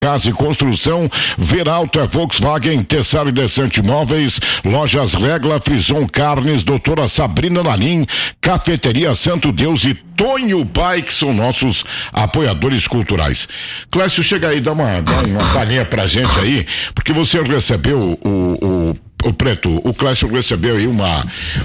Casa e Construção, Veralto é Volkswagen, Tessari Descente Móveis, Lojas Regla, Frison Carnes, Doutora Sabrina Nalim, Cafeteria Santo Deus e Tonho Pai, que são nossos apoiadores culturais. Clécio, chega aí, dá uma palhinha pra gente aí, porque você recebeu o Preto, o Clécio recebeu aí uma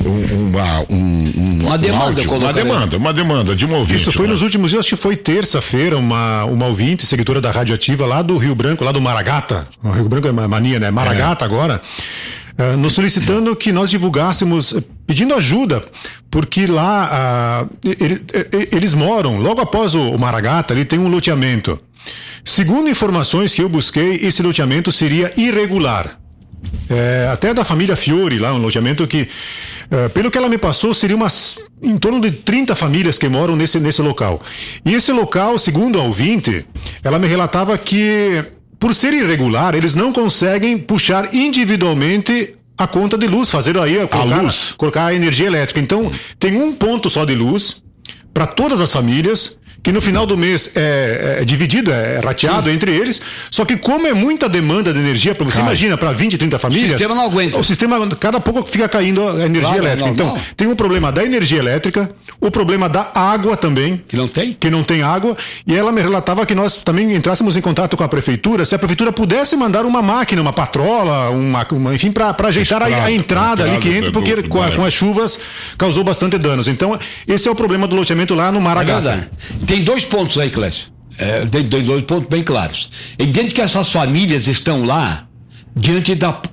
demanda, uma demanda de uma ouvinte. Isso foi nos últimos dias, acho que foi terça-feira, uma ouvinte, seguidora da Rádio Ativa lá do Rio Branco, lá do Maragata. O Rio Branco é mania, né? Maragata agora. Nos solicitando que nós divulgássemos, pedindo ajuda, porque lá eles moram, logo após o Maragata, ali tem um loteamento. Segundo informações que eu busquei, esse loteamento seria irregular. Até da família Fiore, lá um loteamento que, pelo que ela me passou, seria em torno de 30 famílias que moram nesse local. E esse local, segundo a ouvinte, ela me relatava que, por ser irregular, eles não conseguem puxar individualmente a conta de luz, fazer aí colocar a energia elétrica. Então, tem um ponto só de luz para todas as famílias, que no final do mês é dividido, é rateado entre eles, só que como é muita demanda de energia, você imagina, para 20, 30 famílias... O sistema não aguenta. O sistema, cada pouco fica caindo a energia elétrica. Então, tem um problema da energia elétrica, o problema da água também. Que não tem água, e ela me relatava que nós também entrássemos em contato com a prefeitura, se a prefeitura pudesse mandar uma máquina, uma patrola, enfim, para ajeitar a entrada ali que entra, porque com as chuvas causou bastante danos. Então, esse é o problema do loteamento lá no Maragata. Tem 2 pontos aí, Clécio. Tem 2 pontos bem claros. É evidente que essas famílias estão lá diante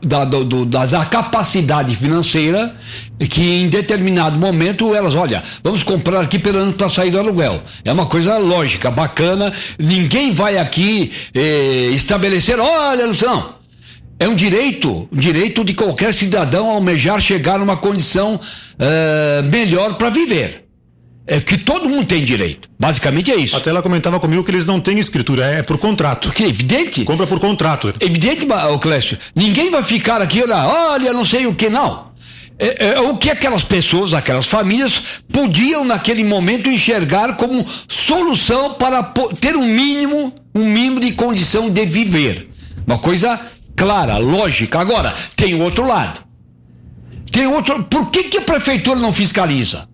da capacidade financeira que em determinado momento elas, vamos comprar aqui pelo menos para sair do aluguel. É uma coisa lógica, bacana. Ninguém vai aqui estabelecer, não. É um direito de qualquer cidadão almejar chegar numa condição melhor para viver. É que todo mundo tem direito. Basicamente é isso. Até ela comentava comigo que eles não têm escritura, é por contrato. Porque é evidente. Compra por contrato. Evidente, Clécio. Ninguém vai ficar aqui, não sei o que, não. O que aquelas pessoas, aquelas famílias podiam naquele momento enxergar como solução para ter um mínimo de condição de viver. Uma coisa clara, lógica. Agora, tem o outro lado. Por que a prefeitura não fiscaliza?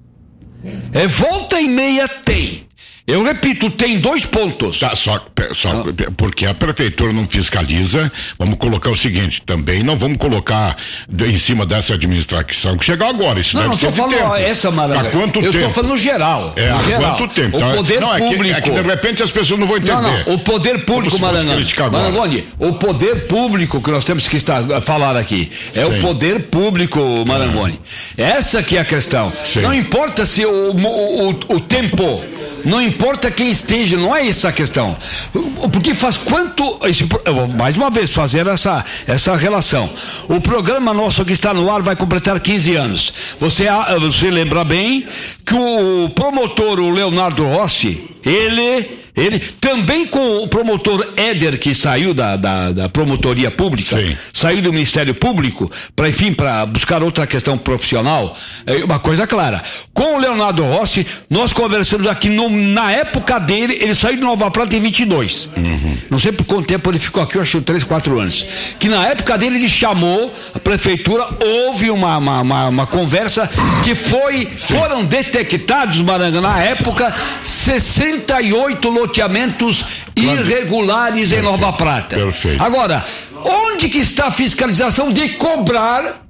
Volta e meia tem. Eu repito, tem 2 pontos. Só porque a prefeitura não fiscaliza, vamos colocar o seguinte, também não vamos colocar em cima dessa administração que chegou agora, isso deve ser de tempo. Há quanto tempo? Eu estou falando no geral. Há quanto tempo? O poder público. É que de repente as pessoas não vão entender. O poder público, Marangoni, o poder público que nós temos que falar aqui, o poder público, Marangoni. Essa que é a questão. Sim. Não importa se o tempo, não importa quem esteja, não é essa a questão. Porque eu vou mais uma vez fazer essa relação. O programa nosso que está no ar vai completar 15 anos. Você lembra bem que o promotor, o Leonardo Rossi, ele também com o promotor Éder, que saiu da promotoria pública, sim, saiu do Ministério Público para buscar outra questão profissional, uma coisa clara. Com o Leonardo Rossi, nós conversamos aqui na época dele, ele saiu de Nova Prata em 22. Não sei por quanto tempo ele ficou aqui, eu acho 3, 4 anos. Que na época dele ele chamou a prefeitura, houve uma conversa que foram detectados, Maranga, na época, 68 loteamentos irregulares em Nova Prata. Perfeito. Agora, onde que está a fiscalização de cobrar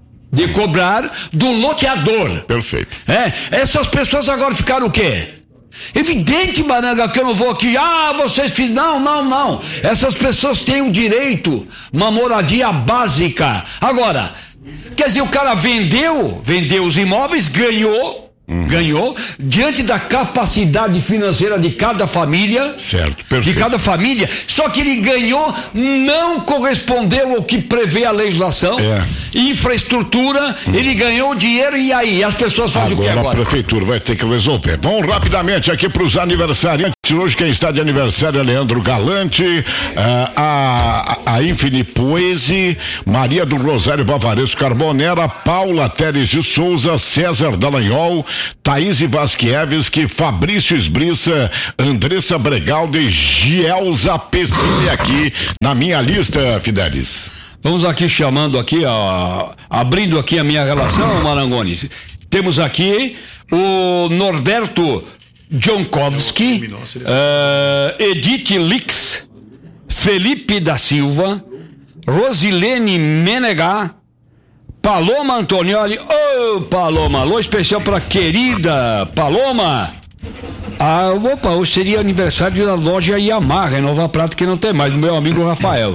do loteador? Perfeito. Essas pessoas agora ficaram o quê? Evidente, Maranga, que eu não vou aqui, vocês fizeram, não. Essas pessoas têm um direito, uma moradia básica. Agora, quer dizer, o cara vendeu os imóveis, ganhou diante da capacidade financeira de cada família. Certo, perfeito. De cada família, só que ele ganhou, não correspondeu ao que prevê a legislação, infraestrutura, ele ganhou dinheiro, e aí as pessoas fazem o que agora? A prefeitura vai ter que resolver. Vamos rapidamente aqui para os aniversariantes Galante. Hoje quem está de aniversário é Leandro Galante, a Infinipoese, Maria do Rosário Bavaresco Carbonera, Paula Teres de Souza, César Dallagnol, Thaís Vasquieves, Fabrício Esbriça, Andressa Bregaldo e Gielza Pessini aqui na minha lista, Fidelis. Vamos aqui chamando aqui, abrindo aqui a minha relação, Marangoni. Temos aqui o Norberto Jonkowski, Edith Lix, Felipe da Silva, Rosilene Menegá, Paloma Antonioli. Paloma, alô especial para querida Paloma. Hoje seria aniversário da loja Yamaha em Nova Prata, que não tem mais, do meu amigo Rafael.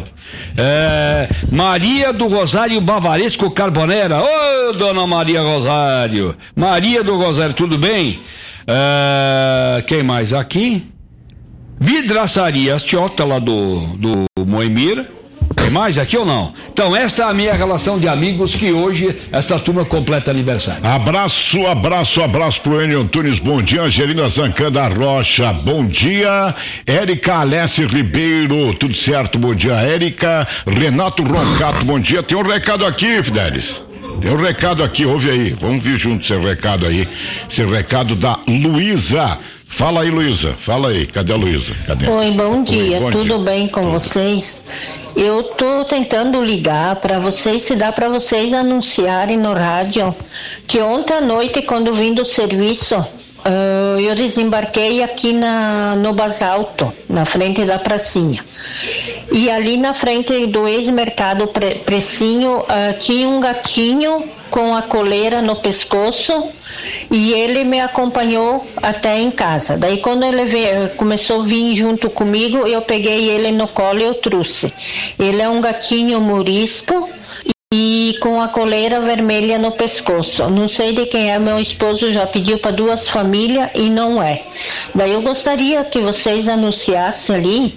Maria do Rosário Bavaresco Carbonera. Dona Maria Rosário. Maria do Rosário, tudo bem? Quem mais aqui? Vidraçaria Astiota, lá do Moemir. Tem mais aqui ou não? Então, esta é a minha relação de amigos, que hoje esta turma completa aniversário. Abraço pro Enio Antunes, bom dia. Angelina Zancanda Rocha, bom dia. Érica Alessi Ribeiro, tudo certo, bom dia. Érica Renato Roncato, bom dia. Tem um recado aqui, Fidelis. Tem um recado aqui, ouve aí. Vamos ver junto esse recado aí. Esse recado da Luísa. Fala aí, Luísa, fala aí, cadê a Luísa? Oi, bom dia, tudo bem com vocês? Eu tô tentando ligar para vocês, se dá para vocês anunciarem no rádio que ontem à noite, quando vim do serviço, eu desembarquei aqui no Basalto, na frente da pracinha. E ali na frente do ex-mercado Precinho, tinha um gatinho com a coleira no pescoço, e ele me acompanhou até em casa. Daí quando ele começou a vir junto comigo, eu peguei ele no colo e eu trouxe. Ele é um gatinho morisco e com a coleira vermelha no pescoço. Não sei de quem é, meu esposo já pediu para 2 famílias e não é. Daí eu gostaria que vocês anunciassem ali,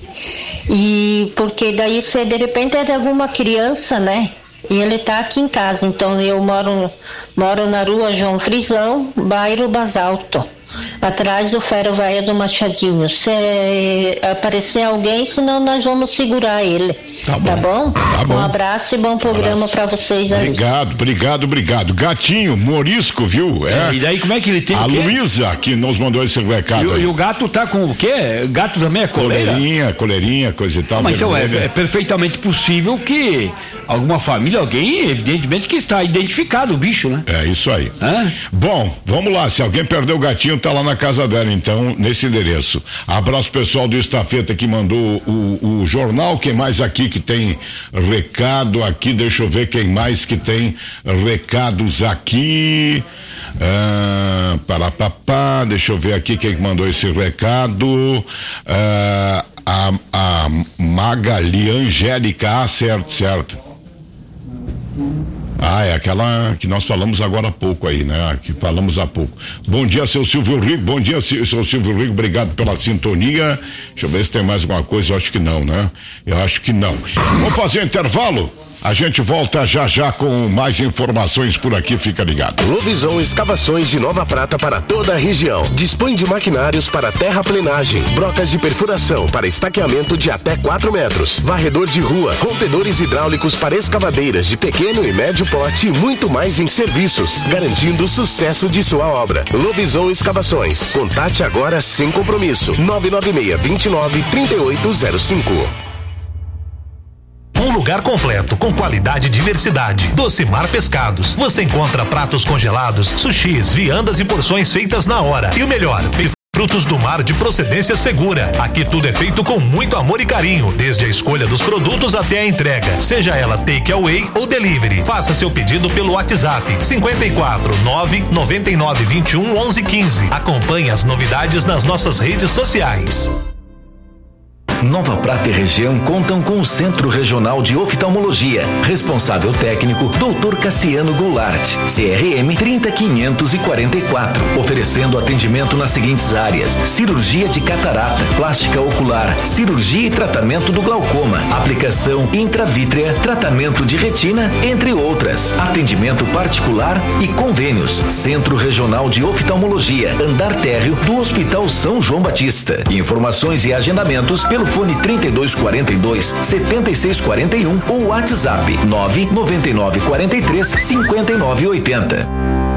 e porque daí se de repente é de alguma criança, né? E ele tá aqui em casa, então eu moro na rua João Frisão, bairro Basalto, atrás do Ferro Velho do Machadinho. Se aparecer alguém, senão nós vamos segurar ele. Tá bom? Tá bom. Um abraço e bom programa pra vocês aí. Obrigado. Gatinho, morisco, viu? E daí como é que ele tem? A Luísa que nos mandou esse recado. E o gato tá com o quê? Gato também é coleira? Coleirinha, coisa e tal. Mas então é perfeitamente possível que alguma família, alguém, evidentemente que está identificado o bicho, né? É isso aí. Bom, vamos lá, se alguém perdeu o gatinho, tá lá na casa dela, então, nesse endereço. Abraço pessoal do Estafeta que mandou o jornal. Quem mais aqui que tem recado aqui? Deixa eu ver quem mais que tem recados aqui. Deixa eu ver aqui quem mandou esse recado. A Magali Angélica, certo. É aquela que nós falamos agora há pouco aí, né? Que falamos há pouco. Bom dia, seu Silvio Rico. Bom dia, seu Silvio Rico. Obrigado pela sintonia. Deixa eu ver se tem mais alguma coisa. Eu acho que não, né? Vamos fazer um intervalo? A gente volta já com mais informações por aqui, fica ligado. Lovisão Escavações de Nova Prata para toda a região. Dispõe de maquinários para terraplenagem, brocas de perfuração para estaqueamento de até 4 metros, varredor de rua, rompedores hidráulicos para escavadeiras de pequeno e médio porte e muito mais em serviços, garantindo o sucesso de sua obra. Lovisão Escavações. Contate agora sem compromisso. 996-29-3805. Um lugar completo, com qualidade e diversidade. Docimar Pescados. Você encontra pratos congelados, sushis, viandas e porções feitas na hora. E o melhor, frutos do mar de procedência segura. Aqui tudo é feito com muito amor e carinho, desde a escolha dos produtos até a entrega, seja ela take away ou delivery. Faça seu pedido pelo WhatsApp 54 999 21 11 15. Acompanhe as novidades nas nossas redes sociais. Nova Prata e região contam com o Centro Regional de Oftalmologia. Responsável técnico, Dr. Cassiano Goulart, CRM 30544. Oferecendo atendimento nas seguintes áreas: cirurgia de catarata, plástica ocular, cirurgia e tratamento do glaucoma, aplicação intravítrea, tratamento de retina, entre outras. Atendimento particular e convênios. Centro Regional de Oftalmologia, andar térreo do Hospital São João Batista. Informações e agendamentos pelo fone 3242-7641 ou WhatsApp 99943-5980.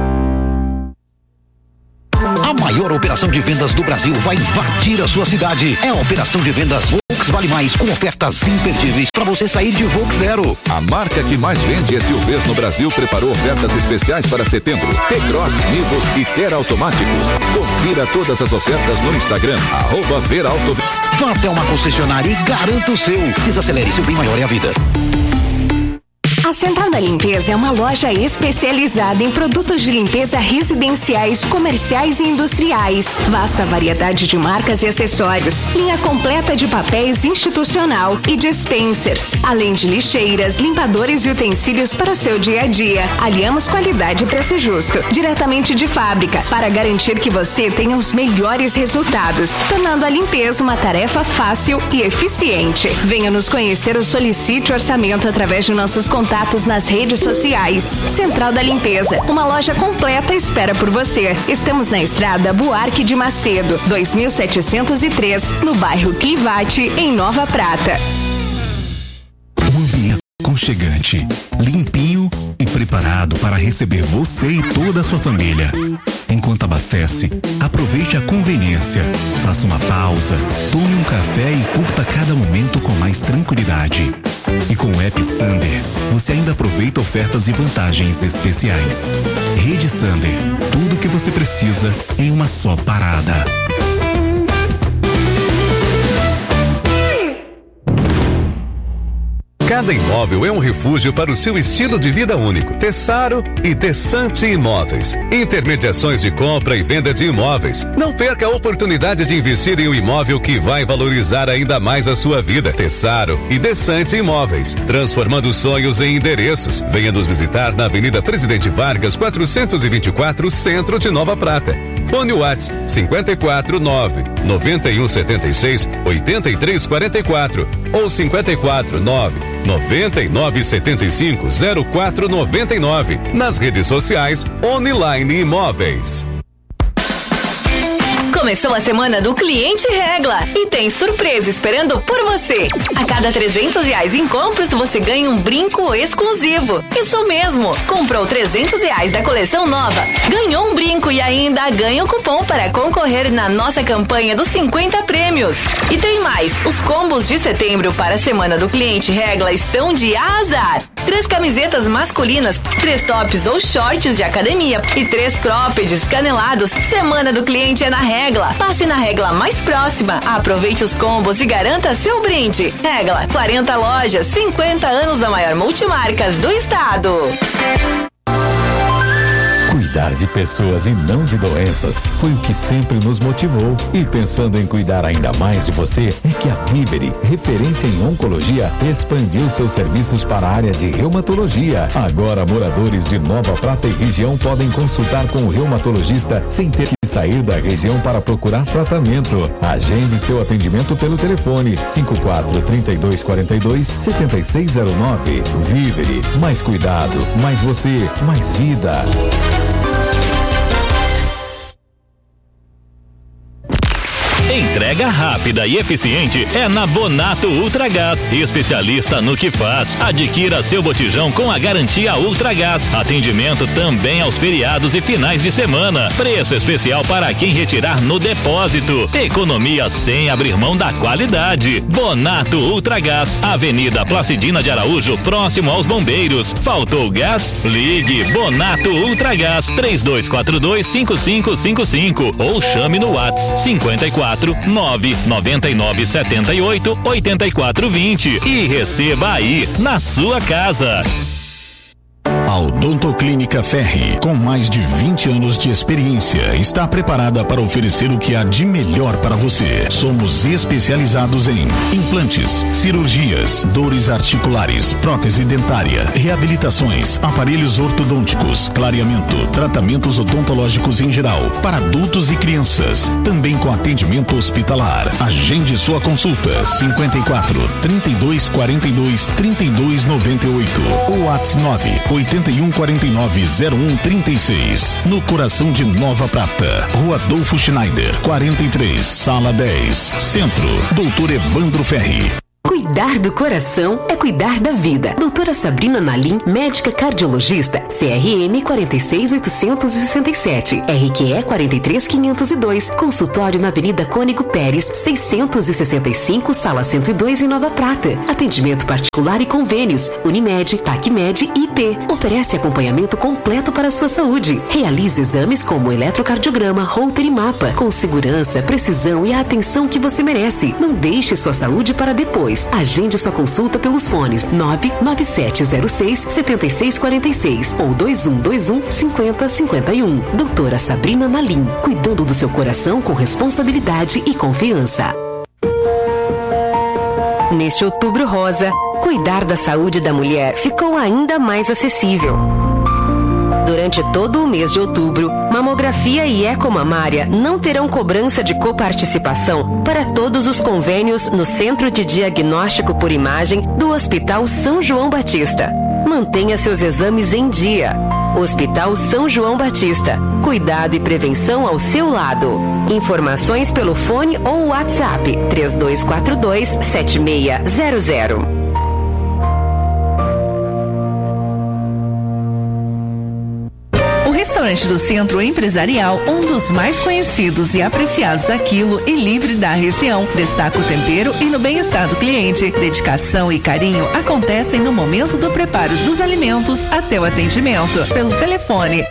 A maior operação de vendas do Brasil vai invadir a sua cidade. É a operação de vendas Volks Vale Mais, com ofertas imperdíveis para você sair de Volks Zero. A marca que mais vende SUVs no Brasil preparou ofertas especiais para setembro. T-Cross, Nivus e Ter Automáticos. Confira todas as ofertas no Instagram, @verauto. Vá até uma concessionária e garanta o seu. Desacelere, seu bem maior é a vida. A Central da Limpeza é uma loja especializada em produtos de limpeza residenciais, comerciais e industriais. Vasta variedade de marcas e acessórios. Linha completa de papéis institucional e dispensers. Além de lixeiras, limpadores e utensílios para o seu dia a dia. Aliamos qualidade e preço justo, diretamente de fábrica, para garantir que você tenha os melhores resultados, tornando a limpeza uma tarefa fácil e eficiente. Venha nos conhecer ou solicite orçamento através de nossos contatos nas redes sociais. Central da Limpeza, uma loja completa espera por você. Estamos na estrada Buarque de Macedo, 2703, no bairro Clivate, em Nova Prata. Um ambiente aconchegante, limpinho e preparado para receber você e toda a sua família. Enquanto abastece, aproveite a conveniência. Faça uma pausa, tome um café e curta cada momento com mais tranquilidade. E com o app Sander, você ainda aproveita ofertas e vantagens especiais. Rede Sander, tudo o que você precisa em uma só parada. Cada imóvel é um refúgio para o seu estilo de vida único. Tessaro e Desante Imóveis. Intermediações de compra e venda de imóveis. Não perca a oportunidade de investir em um imóvel que vai valorizar ainda mais a sua vida. Tessaro e Desante Imóveis. Transformando sonhos em endereços. Venha nos visitar na Avenida Presidente Vargas, 424, Centro de Nova Prata. Fone WhatsApp 549-9176-8344 ou 549-9975-0499. Nas redes sociais, Online Imóveis. Começou a semana do Cliente Regla e tem surpresa esperando por você. A cada R$300 em compras, você ganha um brinco exclusivo. Isso mesmo, comprou R$300 da coleção nova, ganhou um brinco e ainda ganha um cupom para concorrer na nossa campanha dos 50 prêmios. E tem mais, os combos de setembro para a semana do Cliente Regla estão de azar. 3 camisetas masculinas, 3 tops ou shorts de academia e 3 croppeds canelados. Semana do Cliente é na Regla. Passe na Regla mais próxima, aproveite os combos e garanta seu brinde. Regla, 40 lojas, 50 anos da maior multimarcas do estado. Cuidar de pessoas e não de doenças foi o que sempre nos motivou. E pensando em cuidar ainda mais de você, é que a Vivere, referência em oncologia, expandiu seus serviços para a área de reumatologia. Agora, moradores de Nova Prata e região podem consultar com o reumatologista sem ter que sair da região para procurar tratamento. Agende seu atendimento pelo telefone 54-3242-7609. Vivere, mais cuidado, mais você, mais vida. Entrega rápida e eficiente é na Bonato Ultragás, especialista no que faz. Adquira seu botijão com a garantia Ultragás. Atendimento também aos feriados e finais de semana. Preço especial para quem retirar no depósito. Economia sem abrir mão da qualidade. Bonato Ultragás, Avenida Placidina de Araújo, próximo aos Bombeiros. Faltou gás? Ligue Bonato Ultragás 3242-5555 ou chame no WhatsApp 54 99978-8420 e receba aí na sua casa. A Odontoclínica Ferri, com mais de 20 anos de experiência, está preparada para oferecer o que há de melhor para você. Somos especializados em implantes, cirurgias, dores articulares, prótese dentária, reabilitações, aparelhos ortodônticos, clareamento, tratamentos odontológicos em geral, para adultos e crianças, também com atendimento hospitalar. Agende sua consulta 54 32 42 32 98 ou WhatsApp 9 81 49 01 36, no coração de Nova Prata, Rua Adolfo Schneider 43, Sala 10, Centro, Doutor Evandro Ferri. Cuidar do coração é cuidar da vida. Doutora Sabrina Nalim, médica cardiologista, CRM 46867, RQE 43502, consultório na Avenida Cônego Pérez, 665, Sala 102 em Nova Prata. Atendimento particular e convênios, Unimed, TACMED e IP. Oferece acompanhamento completo para a sua saúde. Realiza exames como eletrocardiograma, Holter e mapa, com segurança, precisão e a atenção que você merece. Não deixe sua saúde para depois. Agende sua consulta pelos fones 99706-7646 ou 2121-5051. Doutora Sabrina Nalim, cuidando do seu coração com responsabilidade e confiança. Neste Outubro Rosa, cuidar da saúde da mulher ficou ainda mais acessível. Durante todo o mês de outubro, mamografia e ecomamária não terão cobrança de coparticipação para todos os convênios no Centro de Diagnóstico por Imagem do Hospital São João Batista. Mantenha seus exames em dia. Hospital São João Batista. Cuidado e prevenção ao seu lado. Informações pelo fone ou WhatsApp 3242-7600. O restaurante do Centro Empresarial, um dos mais conhecidos e apreciados a quilo e livre da região, destaca o tempero e no bem-estar do cliente. Dedicação e carinho acontecem no momento do preparo dos alimentos até o atendimento. Pelo telefone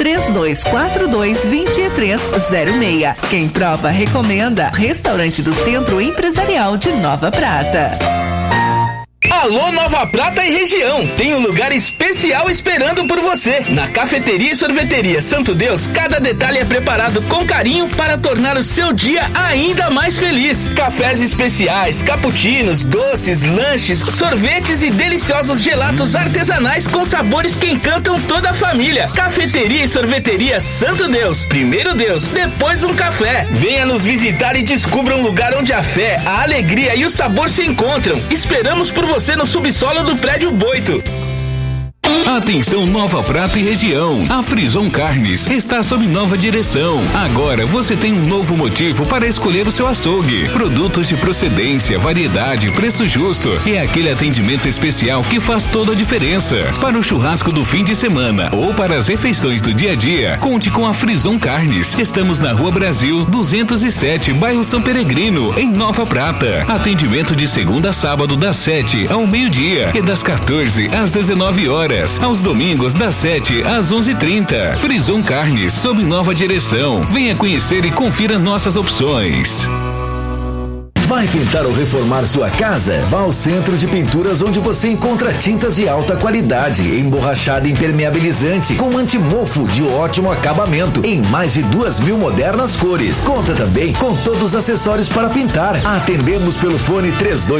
3242-2306. Quem prova, recomenda. Restaurante do Centro Empresarial de Nova Prata. Alô Nova Prata e região, tem um lugar especial esperando por você. Na Cafeteria e Sorveteria Santo Deus, cada detalhe é preparado com carinho para tornar o seu dia ainda mais feliz. Cafés especiais, cappuccinos, doces, lanches, sorvetes e deliciosos gelatos artesanais com sabores que encantam toda a família. Cafeteria e Sorveteria Santo Deus, primeiro Deus, depois um café. Venha nos visitar e descubra um lugar onde a fé, a alegria e o sabor se encontram. Esperamos por você no subsolo do prédio Boito. Atenção Nova Prata e região, a Frison Carnes está sob nova direção. Agora você tem um novo motivo para escolher o seu açougue. Produtos de procedência, variedade, preço justo e aquele atendimento especial que faz toda a diferença. Para o churrasco do fim de semana ou para as refeições do dia a dia, conte com a Frison Carnes. Estamos na Rua Brasil 207, bairro São Peregrino, em Nova Prata. Atendimento de segunda a sábado das 7 ao meio-dia e das 14 às 19 horas. Aos domingos das 7 às 11h30. Frison Carnes, sob nova direção. Venha conhecer e confira nossas opções. Vai pintar ou reformar sua casa? Vá ao Centro de Pinturas, onde você encontra tintas de alta qualidade, emborrachada e impermeabilizante, com antimofo de ótimo acabamento, em mais de 2.000 modernas cores. Conta também com todos os acessórios para pintar. Atendemos pelo fone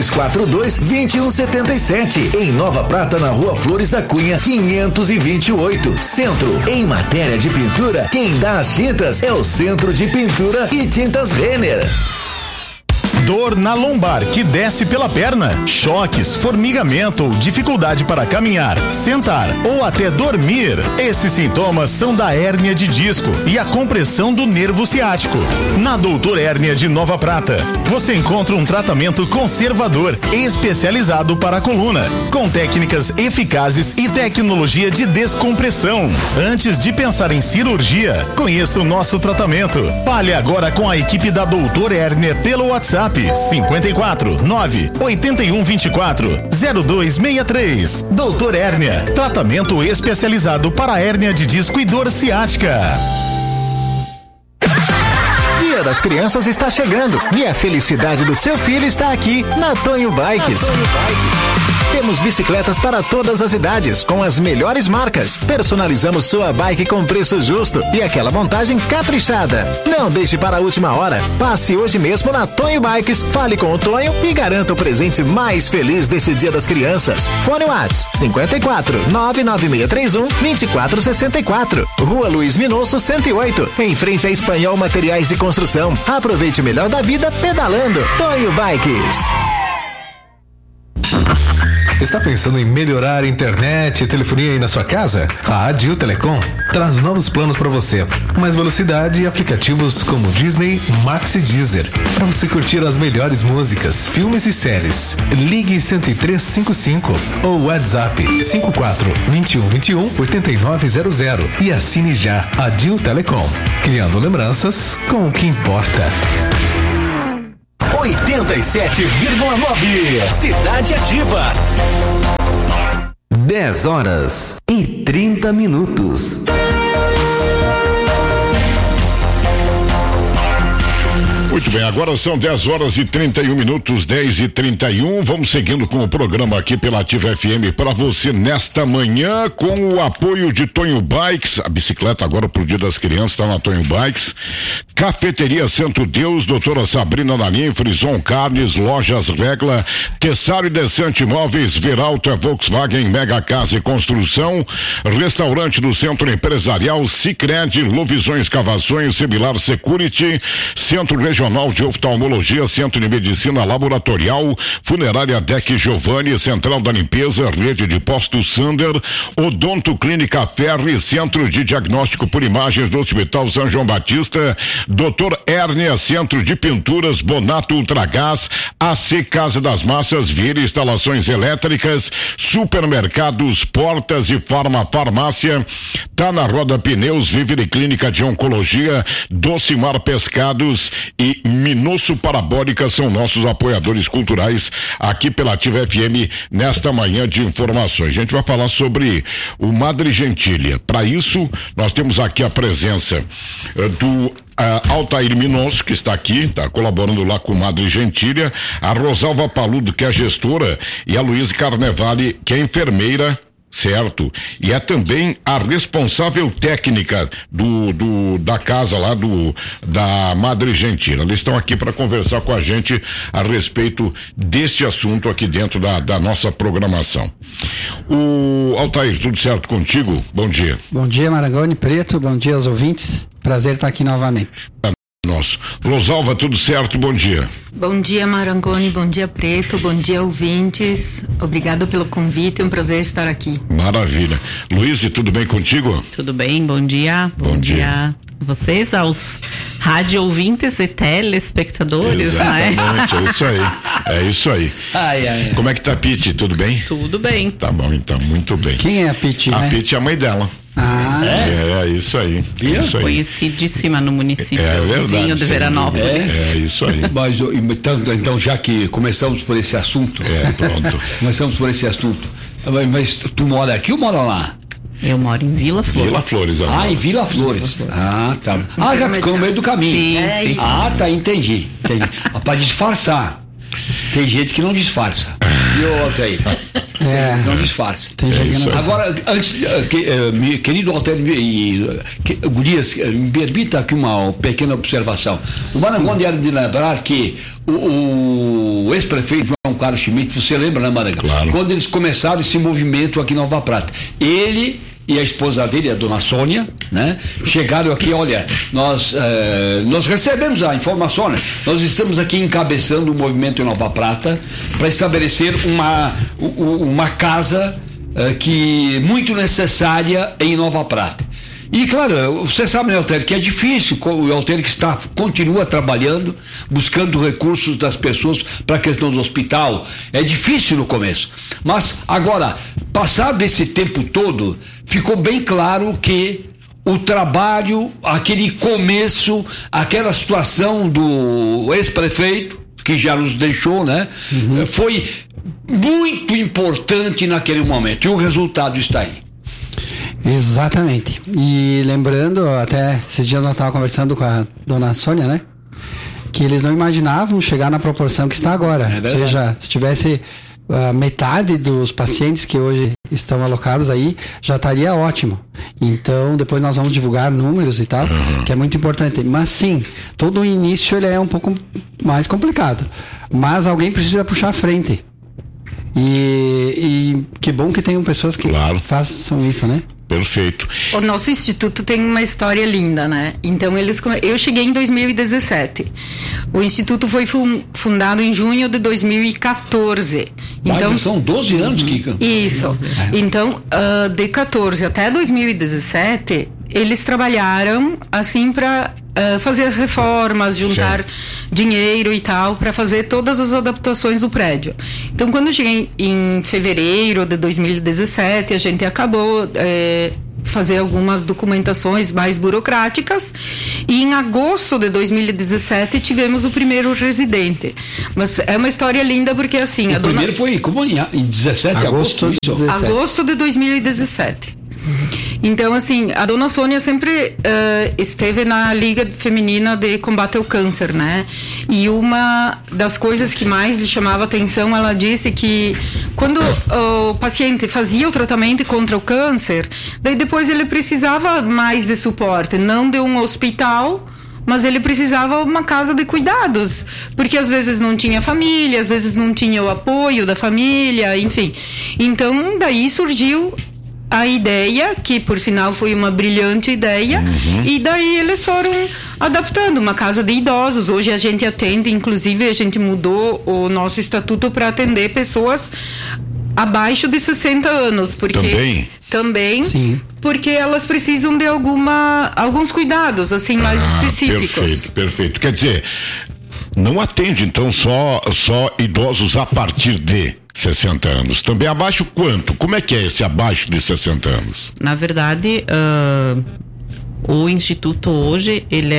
3242-2177, em Nova Prata, na Rua Flores da Cunha, 528. Centro, em matéria de pintura, quem dá as tintas é o Centro de Pintura e Tintas Renner. Dor na lombar que desce pela perna, choques, formigamento ou dificuldade para caminhar, sentar ou até dormir. Esses sintomas são da hérnia de disco e a compressão do nervo ciático. Na Doutor Hérnia de Nova Prata, você encontra um tratamento conservador especializado para a coluna, com técnicas eficazes e tecnologia de descompressão. Antes de pensar em cirurgia, conheça o nosso tratamento. Fale agora com a equipe da Doutor Hérnia pelo WhatsApp 54 9 81 24 0263. Doutor Hérnia, tratamento especializado para hérnia de disco e dor ciática. Dia das Crianças está chegando e a felicidade do seu filho está aqui na Tonho Bikes. Temos bicicletas para todas as idades, com as melhores marcas. Personalizamos sua bike com preço justo e aquela montagem caprichada. Não deixe para a última hora. Passe hoje mesmo na Tonho Bikes, fale com o Tonho e garanta o presente mais feliz desse Dia das Crianças. Fone WhatsApp 54 99631 2464. Rua Luiz Minosso 108, em frente a Espanhol Materiais de Construção. Aproveite o melhor da vida pedalando. Tonho Bikes. Está pensando em melhorar a internet e telefonia aí na sua casa? A Adil Telecom traz novos planos para você. Mais velocidade e aplicativos como Disney, Max e Deezer. Para você curtir as melhores músicas, filmes e séries. Ligue 10355 ou WhatsApp 54 21 21 8900 e assine já Adil Telecom. Criando lembranças com o que importa. 87,9 Cidade Ativa. 10h30. Muito bem, agora são 10h31, 10h31. Vamos seguindo com o programa aqui pela Ativa FM para você nesta manhã, com o apoio de Tonho Bikes. A bicicleta agora pro Dia das Crianças está na Tonho Bikes. Cafeteria Santo Deus, doutora Sabrina Nalim, Frison Carnes, Lojas Regla, Tessaro e Descente Imóveis, Veralto é Volkswagen, Mega Casa e Construção, Restaurante do Centro Empresarial, Sicredi, Lovisões Escavações, Similar Security, Centro Regional de Oftalmologia, Centro de Medicina Laboratorial, Funerária Deck Giovanni, Central da Limpeza, Rede de Postos Sander, Odonto Clínica Ferri, Centro de Diagnóstico por Imagens do Hospital São João Batista, Doutor Hérnia, Centro de Pinturas, Bonato Ultragás, AC Casa das Massas, Vieira Instalações Elétricas, Supermercados, Portas e Farmácia, tá na Roda Pneus, Vivere Clínica de Oncologia, Docimar Pescados e Minosso Parabólica são nossos apoiadores culturais aqui pela Ativa FM nesta manhã de informações. A gente vai falar sobre o Madre Gentilha. Para isso, nós temos aqui a presença do Altair Minosso, que está aqui, está colaborando lá com o Madre Gentilha, a Rosalva Paludo, que é gestora, e a Luísa Carnevale, que é enfermeira, certo? E é também a responsável técnica da casa lá da Madre Gentilha. Eles estão aqui para conversar com a gente a respeito deste assunto aqui dentro da nossa programação. O Altair, tudo certo contigo? Bom dia. Bom dia, Marangoni Preto, bom dia aos ouvintes, prazer estar aqui novamente. Nossa. Rosalva, tudo certo? Bom dia. Bom dia, Marangoni, bom dia, Preto, bom dia, ouvintes. Obrigado pelo convite, é um prazer estar aqui. Maravilha. Luiz, tudo bem contigo? Tudo bem, bom dia. Bom dia. Vocês, aos rádio ouvintes e telespectadores, exatamente, né? É isso aí. É isso aí. Ai. Como é que tá a Piti? Tudo bem? Tudo bem. Tá bom, então, muito bem. Quem é a Piti, A né? Piti é a mãe dela. É isso aí. Isso aí. Conhecidíssima no município vizinho de Veranópolis. É isso aí. Mas, então, já que começamos por esse assunto. Pronto. Começamos por esse assunto. Mas tu mora aqui ou mora lá? Eu moro em Vila Flores. Vila Flores, em Vila Flores. Ah, tá. Já ficou no meio do caminho. Sim. Tá, entendi. Para disfarçar. Tem gente que não disfarça. E outra aí. Não disfarça. Agora, antes, querido Altair Gurias, me permita aqui uma pequena observação. O Marangoni era de lembrar que o ex-prefeito João Carlos Schmidt, você lembra, né, Marangoni? Claro. Quando eles começaram esse movimento aqui em Nova Prata, ele e a esposa dele, a dona Sônia, né? Chegaram aqui, olha, nós recebemos a informação, né? Nós estamos aqui encabeçando o movimento em Nova Prata para estabelecer uma casa que muito necessária em Nova Prata. E claro, você sabe, né, Altair, que é difícil, o Altair que continua trabalhando, buscando recursos das pessoas para a questão do hospital, é difícil no começo, mas agora, passado esse tempo todo, ficou bem claro que o trabalho, aquele começo, aquela situação do ex-prefeito, que já nos deixou, né, foi muito importante naquele momento, e o resultado está aí. Exatamente. E lembrando, até esses dias nós estávamos conversando com a dona Sônia, né? porque eles não imaginavam chegar na proporção que está agora. Ou seja, se tivesse metade dos pacientes que hoje estão alocados aí, já estaria ótimo. Então, depois nós vamos divulgar números e tal, que é muito importante. Mas sim, todo o início ele é um pouco mais complicado. Mas alguém precisa puxar a frente. E que bom que tenham pessoas que façam isso, né? Perfeito. O nosso instituto tem uma história linda, né? Então, eu cheguei em 2017. O instituto foi fundado em junho de 2014. Então, são 12 anos, Kika. Isso. Então, de 14 até 2017, eles trabalharam assim para fazer as reformas, juntar dinheiro e tal, para fazer todas as adaptações do prédio. Então, quando eu cheguei em fevereiro de 2017, a gente acabou fazer algumas documentações mais burocráticas, e em agosto de 2017 tivemos o primeiro residente. Mas é uma história linda porque assim... O primeiro foi como em 17 de agosto? Agosto de 2017. Então, assim, a dona Sônia sempre esteve na Liga Feminina de Combate ao Câncer, né? E uma das coisas que mais lhe chamava atenção, ela disse que quando o paciente fazia o tratamento contra o câncer, daí depois ele precisava mais de suporte, não de um hospital, mas ele precisava de uma casa de cuidados, porque às vezes não tinha família, às vezes não tinha o apoio da família, enfim. Então, daí surgiu a ideia, que por sinal foi uma brilhante ideia, e daí eles foram adaptando uma casa de idosos. Hoje a gente atende, inclusive a gente mudou o nosso estatuto para atender pessoas abaixo de 60 anos, porque também Sim. porque elas precisam de alguns cuidados assim mais específicos. Perfeito. Quer dizer, não atende então só idosos a partir de 60 anos. Também abaixo quanto? Como é que é esse abaixo de 60 anos? Na verdade, o Instituto hoje, ele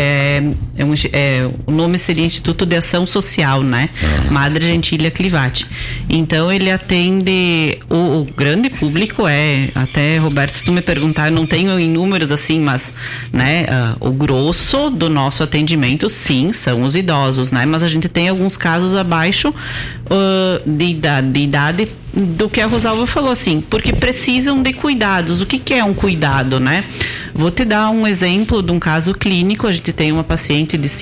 o nome seria Instituto de Ação Social, né? Madre Gentília Clivati. Então, ele atende o grande público, até, Roberto, se tu me perguntar, eu não tenho em números assim, mas, né, o grosso do nosso atendimento, sim, são os idosos, né? Mas a gente tem alguns casos abaixo de idade do que a Rosalva falou, assim, porque precisam de cuidados. O que é um cuidado, né? Vou te dar um exemplo de um caso clínico. A gente tem uma paciente de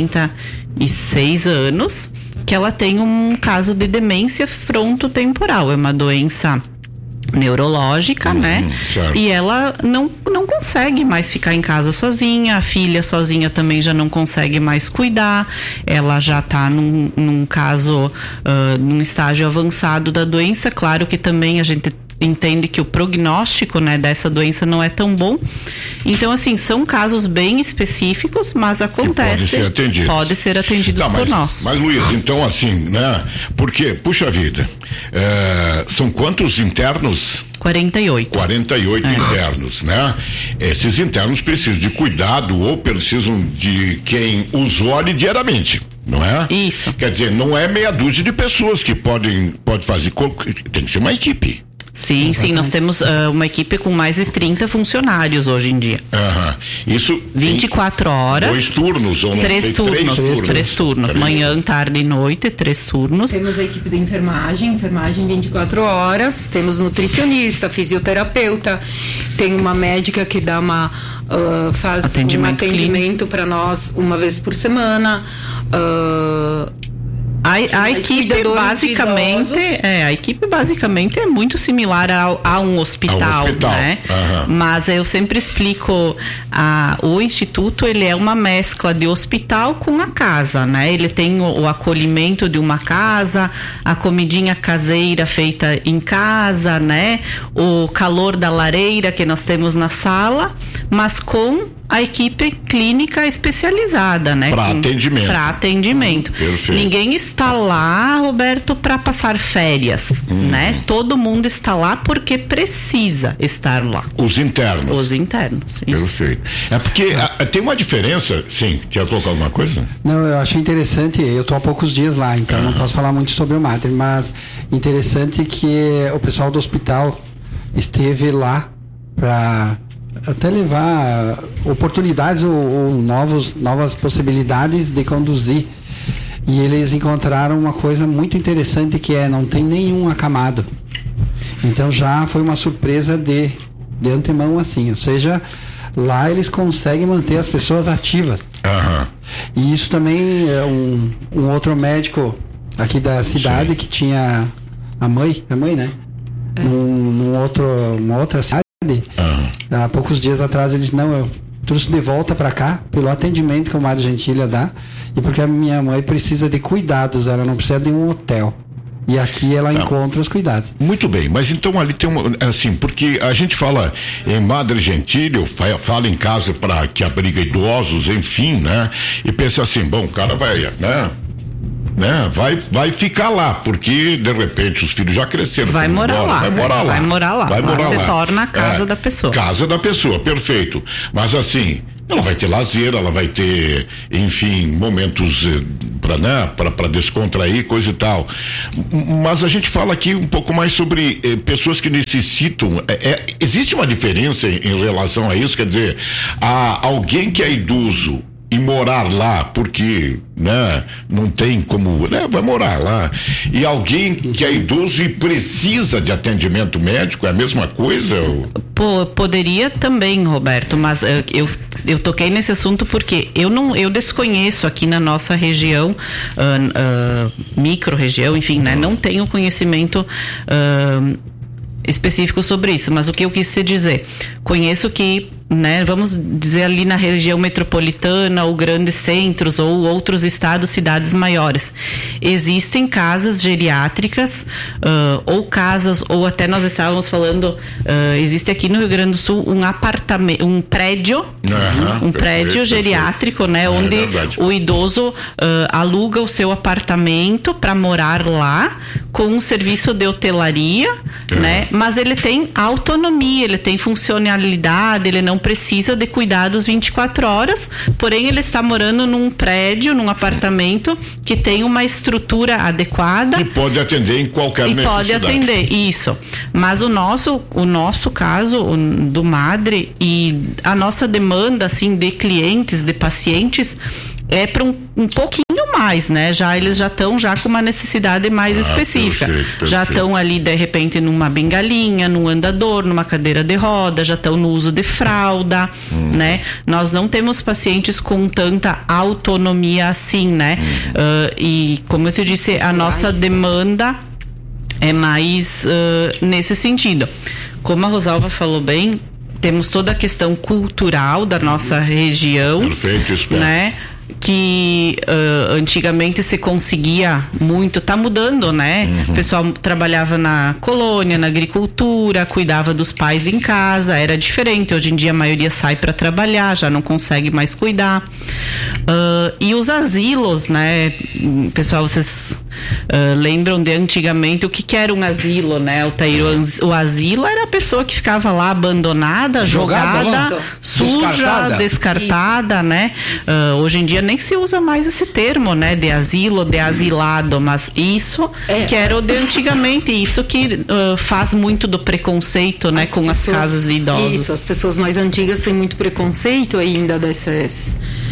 56 anos que ela tem um caso de demência frontotemporal. É uma doença neurológica, né? Certo. E ela não consegue mais ficar em casa sozinha, a filha sozinha também já não consegue mais cuidar, ela já está num caso, num estágio avançado da doença. Claro que também a gente entende que o prognóstico, né, dessa doença não é tão bom. Então, assim, são casos bem específicos, mas acontece. Pode ser atendidos por nós. Mas, Luiz, então, assim, né? Porque, puxa vida, são quantos internos? 48 internos, né? Esses internos precisam de cuidado ou precisam de quem os olhe diariamente, não é? Isso. Quer dizer, não é meia dúzia de pessoas que pode fazer, tem que ser uma equipe. Sim, nós temos uma equipe com mais de 30 funcionários hoje em dia. Isso 24 horas. 2 turnos ou não? 3 turnos. Manhã, tarde e noite, 3 turnos. Temos a equipe de enfermagem 24 horas. Temos nutricionista, fisioterapeuta. Tem uma médica que dá faz um atendimento para nós uma vez por semana. A equipe basicamente é muito similar a um hospital, né? Mas eu sempre explico, o Instituto, ele é uma mescla de hospital com a casa, né? Ele tem o acolhimento de uma casa, a comidinha caseira feita em casa, né? O calor da lareira que nós temos na sala, mas com a equipe clínica especializada, né? Para atendimento. Ninguém está lá, Roberto, para passar férias, né? Todo mundo está lá porque precisa estar lá. Os internos. Isso. Perfeito. É porque tem uma diferença. Sim, quer colocar alguma coisa? Não, eu achei interessante. Eu estou há poucos dias lá, então não posso falar muito sobre o Mater, mas interessante que o pessoal do hospital esteve lá para até levar oportunidades ou novas possibilidades de conduzir E eles encontraram uma coisa muito interessante que não tem nenhum acamado. Então já foi uma surpresa de antemão assim, ou seja, lá eles conseguem manter as pessoas ativas. E isso também é um outro médico aqui da cidade que tinha a mãe, né? Uma outra cidade, há poucos dias atrás eles eu trouxe de volta para cá pelo atendimento que o Madre Gentilha dá e porque a minha mãe precisa de cuidados, ela não precisa de um hotel. E aqui ela encontra os cuidados. Muito bem, mas então ali tem porque a gente fala em Madre Gentilha, fala em casa para que abriga idosos, enfim, né? E pensa assim, bom, o cara vai, né? Vai ficar lá, porque de repente os filhos já cresceram. Vai morar lá. Vai morar lá. Se torna a casa da pessoa. Casa da pessoa, perfeito. Mas assim, ela vai ter lazer, ela vai ter, enfim, momentos para descontrair, coisa e tal. Mas a gente fala aqui um pouco mais sobre pessoas que necessitam. Existe uma diferença em relação a isso? Quer dizer, alguém que é idoso e morar lá, porque, né, não tem como, né, vai morar lá. E alguém que é idoso e precisa de atendimento médico, é a mesma coisa? Poderia também, Roberto, mas eu toquei nesse assunto porque eu desconheço aqui na nossa região, micro-região, enfim, né, não tenho conhecimento específico sobre isso, mas o que eu quis dizer, conheço que, né, vamos dizer ali na região metropolitana ou grandes centros ou outros estados, cidades maiores, existem casas geriátricas ou casas, ou até nós estávamos falando, existe aqui no Rio Grande do Sul um apartamento, um prédio geriátrico, né, onde o idoso aluga o seu apartamento para morar lá com um serviço de hotelaria, né, mas ele tem autonomia, ele tem funcionalidade, ele não precisa de cuidados 24 horas, porém ele está morando num prédio, num apartamento que tem uma estrutura adequada. E pode atender em qualquer necessidade. Pode atender, isso. Mas o nosso caso, do Madre, e a nossa demanda, assim, de clientes, de pacientes, é para um pouquinho mais, né? Eles já estão com uma necessidade mais específica. Perfeito. Já estão ali, de repente, numa bengalinha, num andador, numa cadeira de roda, já estão no uso de fralda, né? Nós não temos pacientes com tanta autonomia assim, né? E, como eu te disse, a nossa demanda é mais nesse sentido. Como a Rosalva falou bem, temos toda a questão cultural da nossa região. Perfeito, espero. Né? Que antigamente se conseguia muito, tá mudando, né? O pessoal trabalhava na colônia, na agricultura, cuidava dos pais em casa, era diferente. Hoje em dia a maioria sai para trabalhar, já não consegue mais cuidar. E os asilos, né? Pessoal, vocês lembram de antigamente o que era um asilo, né? O asilo era a pessoa que ficava lá abandonada, jogada, suja, descartada, né? Hoje em dia nem se usa mais esse termo, né, de asilo, de asilado, mas isso que era o de antigamente, isso que faz muito do preconceito, né, com as casas de idosos. Isso, as pessoas mais antigas têm muito preconceito ainda dessas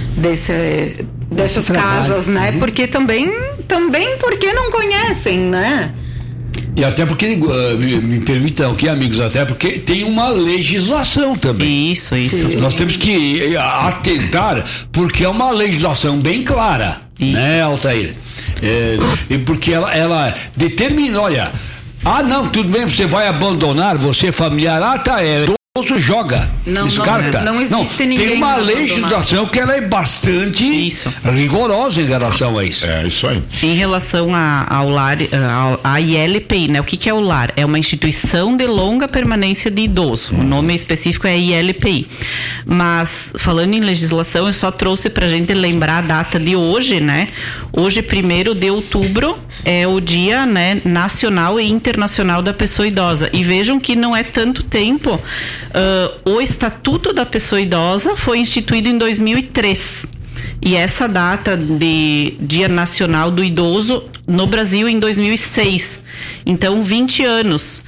casas, né, porque também porque não conhecem, né? E até porque, me permitam aqui, amigos, até porque tem uma legislação também. Isso. Sim. Nós temos que atentar, porque é uma legislação bem clara, né, Altair? E porque ela determina, olha, não, tudo bem, você vai abandonar, você familiar, idoso joga, descarta. Não existe ninguém. Tem uma legislação que ela é bastante rigorosa em relação a isso. É isso aí. Em relação ao lar, a ILPI, né? O que é o lar? É uma instituição de longa permanência de idoso. O nome específico é ILPI. Mas, falando em legislação, eu só trouxe pra gente lembrar a data de hoje, né? Hoje, 1º de outubro, é o dia, né, nacional e internacional da pessoa idosa. E vejam que não é tanto tempo. O Estatuto da Pessoa Idosa foi instituído em 2003 e essa data de Dia Nacional do Idoso no Brasil em 2006. Então, 20 anos.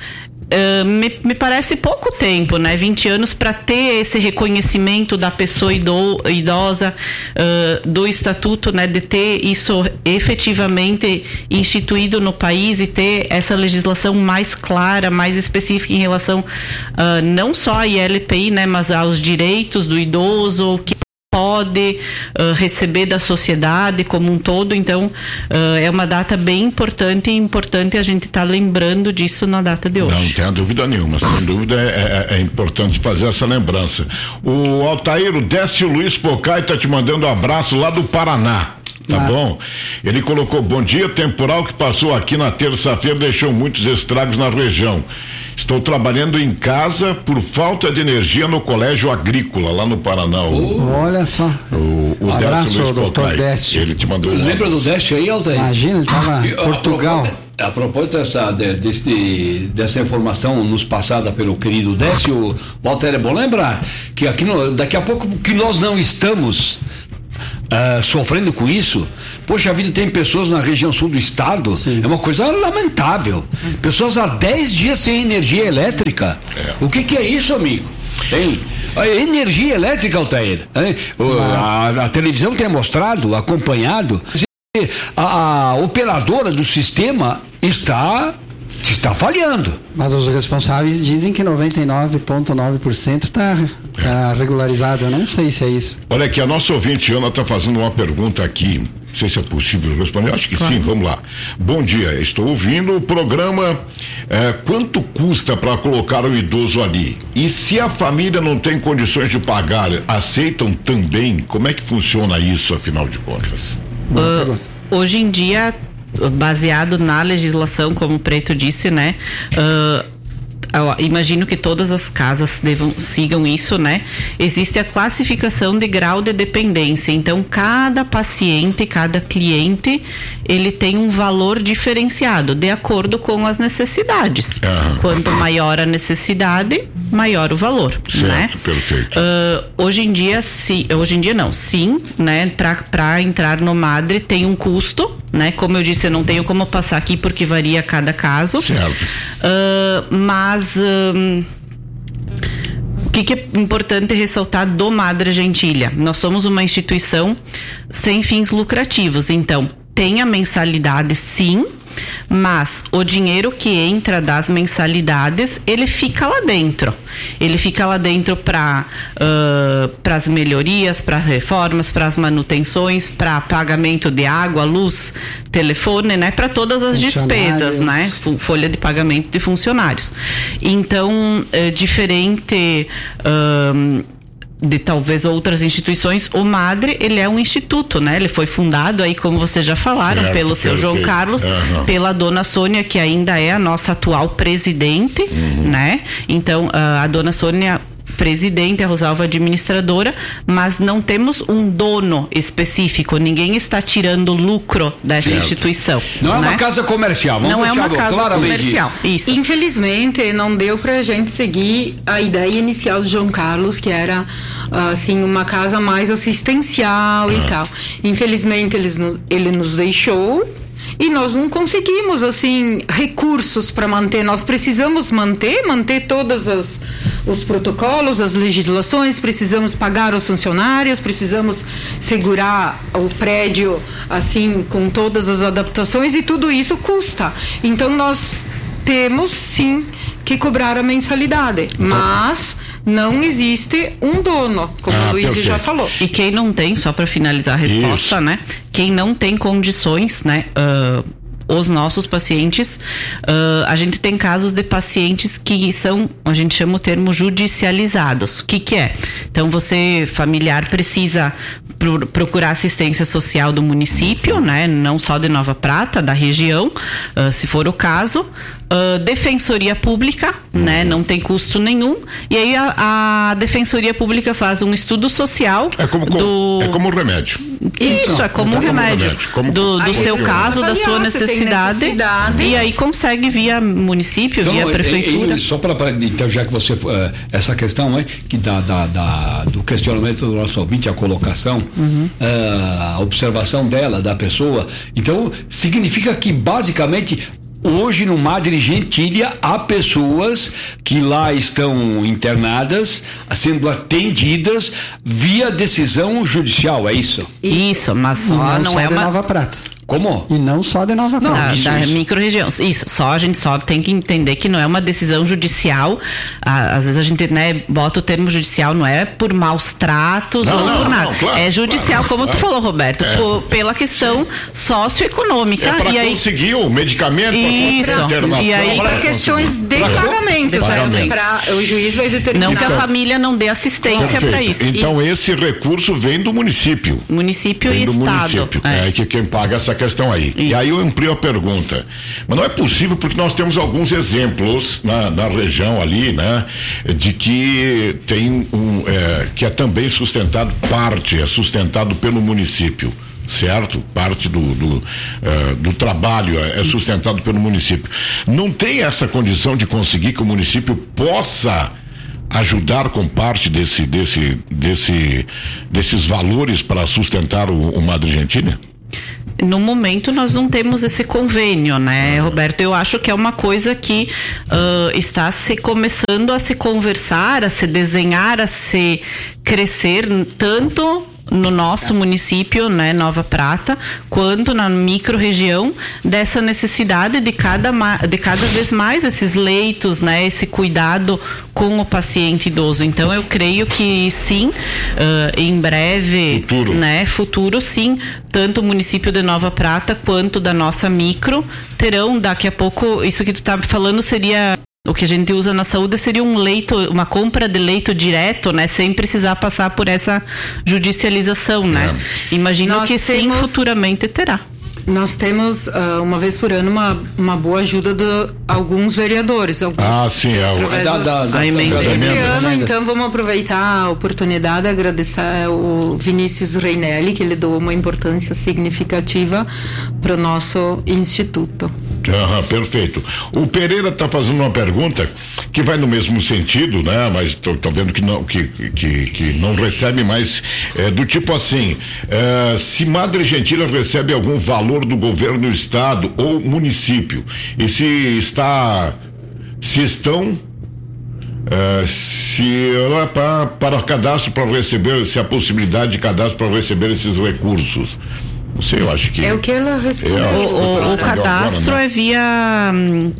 me parece pouco tempo, né? 20 anos para ter esse reconhecimento da pessoa idosa, do estatuto, né? De ter isso efetivamente instituído no país e ter essa legislação mais clara, mais específica em relação não só à ILPI, né? Mas aos direitos do idoso, que pode receber da sociedade como um todo. Então é uma data bem importante, e importante a gente estar lembrando disso na data de hoje. Não tenho dúvida nenhuma, sem dúvida é importante fazer essa lembrança. O Altair, o Décio Luiz Pocai está te mandando um abraço lá do Paraná. Tá bom? Ele colocou: bom dia, temporal que passou aqui na terça-feira deixou muitos estragos na região. Estou trabalhando em casa por falta de energia no colégio agrícola, lá no Paraná. Olha só. O abraço, doutor Décio. Ele te mandou. Lembra do Décio aí, Altair? Imagina, ele estava em Portugal. A propósito dessa informação nos passada pelo querido Décio, Walter, é bom lembrar que aqui daqui a pouco que nós não estamos sofrendo com isso. Poxa vida, tem pessoas na região sul do estado. Sim. É uma coisa lamentável. Pessoas há 10 dias sem energia elétrica. O que é isso, amigo? Tem a energia elétrica, Altair. A televisão tem mostrado, acompanhado. A operadora do sistema está falhando. Mas os responsáveis dizem que 99,9% está regularizado. Eu não sei se é isso. Olha aqui, a nossa ouvinte Ana está fazendo uma pergunta aqui. Não sei se é possível responder. Acho que claro. Sim, vamos lá. Bom dia, estou ouvindo o programa. Quanto custa para colocar o idoso ali? E se a família não tem condições de pagar, aceitam também? Como é que funciona isso, afinal de contas? Hoje em dia, baseado na legislação, como o Preto disse, né? Imagino que todas as casas sigam isso, né? Existe a classificação de grau de dependência. Então, cada paciente, cada cliente, ele tem um valor diferenciado de acordo com as necessidades. Quanto maior a necessidade, maior o valor, certo, né? Perfeito. Hoje em dia, sim, né? Para entrar no MADRE tem um custo, né? Como eu disse, eu não tenho como passar aqui porque varia cada caso. Certo. Mas o que é importante ressaltar do Madre Gentilha? Nós somos uma instituição sem fins lucrativos, então tem a mensalidade, sim, mas o dinheiro que entra das mensalidades, ele fica lá dentro. Ele fica lá dentro para as melhorias, para as reformas, para as manutenções, para pagamento de água, luz, telefone, né? Para todas as despesas, né? Folha de pagamento de funcionários. Então, diferente de talvez outras instituições, o MADRE, ele é um instituto, né? Ele foi fundado aí, como vocês já falaram, pelo seu João Carlos, pela dona Sônia, que ainda é a nossa atual presidente, né? Então, a dona Sônia presidente, a Rosalva administradora, mas não temos um dono específico, ninguém está tirando lucro dessa instituição. Não é né? uma casa comercial, não é uma casa comercial. Isso. Infelizmente, não deu pra gente seguir a ideia inicial do João Carlos, que era assim, uma casa mais assistencial e tal. Infelizmente, ele nos deixou. E nós não conseguimos, assim, recursos para manter. Nós precisamos manter todos os protocolos, as legislações, precisamos pagar os funcionários, precisamos segurar o prédio, assim, com todas as adaptações, e tudo isso custa. Então, nós temos, sim, que cobrar a mensalidade, mas não existe um dono, como o Luiz já falou. E quem não tem, só para finalizar a resposta, né? Quem não tem condições, né? Os nossos pacientes, a gente tem casos de pacientes que são, a gente chama o termo judicializados. O que é? Então, você, familiar, precisa procurar assistência social do município, né? Não só de Nova Prata, da região, se for o caso. Defensoria Pública, né? Não tem custo nenhum. E aí a Defensoria Pública faz um estudo social. É como remédio. Isso, é como um remédio. Do seu caso, da sua necessidade. E aí consegue via município, então, via prefeitura. Só para então, já que você essa questão que do questionamento do nosso ouvinte, a colocação, a observação dela, da pessoa, então significa que basicamente Hoje no Madre Gentilha há pessoas que lá estão internadas, sendo atendidas via decisão judicial, é isso? Isso, mas só não é uma Nova Prata. Como? E não só de Nova Prata. Da micro-região. Isso, a gente só tem que entender que não é uma decisão judicial. Às vezes a gente, né, bota o termo judicial, não é por maus tratos ou por nada. Claro, é judicial, como tu falou, Roberto, pela questão socioeconômica. Para conseguir o medicamento, isso. E aí, para questões de pagamento. O juiz vai determinar. Não que a família não dê assistência para isso. Então esse recurso vem do município. Município e estado. É que quem paga essa questão aí. Isso. E aí eu amplio a pergunta. Mas não é possível, porque nós temos alguns exemplos na região ali, né? De que tem que é também sustentado pelo município. Certo? Parte do trabalho é sustentado pelo município. Não tem essa condição de conseguir que o município possa ajudar com parte desses valores para sustentar o Madre Gentilha? No momento nós não temos esse convênio, né, Roberto? Eu acho que é uma coisa que está começando a se conversar, a se desenhar, a se crescer, tanto no nosso município, né, Nova Prata, quanto na micro-região, dessa necessidade de cada vez mais esses leitos, né, esse cuidado com o paciente idoso. Então eu creio que sim, em breve, futuro sim, tanto o município de Nova Prata quanto da nossa micro terão daqui a pouco, isso que tu tá falando seria o que a gente usa na saúde, seria um leito, uma compra de leito direto, né? Sem precisar passar por essa judicialização, né? Imagino que sim, futuramente terá. Nós temos, uma vez por ano, uma boa ajuda de alguns vereadores. Sim, da emenda. Esse ano, então, vamos aproveitar a oportunidade de agradecer o Vinícius Reinelli, que ele deu uma importância significativa para o nosso instituto. Perfeito. O Pereira está fazendo uma pergunta que vai no mesmo sentido, né? Mas tô vendo que não recebe mais, do tipo assim, se Madre Gentilha recebe algum valor do governo do estado ou município, e se estão para cadastro para receber, se há possibilidade de cadastro para receber esses recursos. Não sei, eu acho que é o que ela respondeu. O cadastro agora, né? É via